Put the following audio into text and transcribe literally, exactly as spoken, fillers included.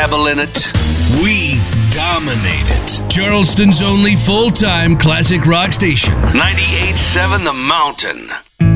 treble in it. We dominate it. Charleston's only full-time classic rock station. ninety-eight point seven The Mountain.